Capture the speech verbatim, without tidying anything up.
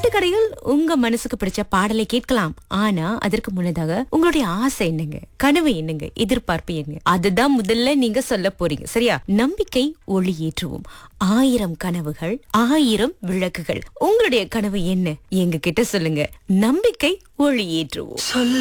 பாட்டு கடையில் உங்க மனசுக்கு பிடிச்ச பாடலை கேட்கலாம். ஆனா அதற்கு முன்னதாக உங்களுடைய ஆசை என்னங்க, கனவு என்னங்க, எதிர்பார்ப்பு என்ன, அதுதான் முதல்ல நீங்க சொல்ல போறீங்க. சரியா? நம்பிக்கை ஒளி ஏற்றுவோம். ஆயிரம் கனவுகள், ஆயிரம் விளக்குகள். உங்களுடைய கனவு என்ன? எங்க கிட்ட சொல்லுங்க. நம்பிக்கை ஒளி ஏற்றுவோம்.